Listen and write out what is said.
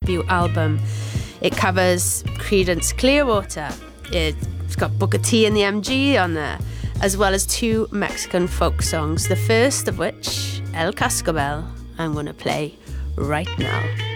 debut album. It covers Creedence Clearwater. It's got Booker T and the MG on there, as well as 2 Mexican folk songs, the first of which, El Cascabel, I'm going to play right now.